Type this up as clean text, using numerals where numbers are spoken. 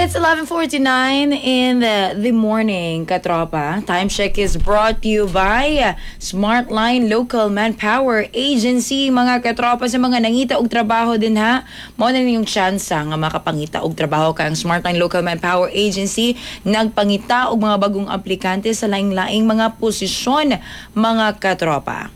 It's 11:49 in the morning, katropa. Time check is brought to you by Smartline Local Manpower Agency. Mga katropa, sa mga nangita og trabaho din ha, mo na yung chance nga makapangita og trabaho kang Smartline Local Manpower Agency. Nagpangita og mga bagong aplikante sa laing-laing mga posisyon, mga katropa.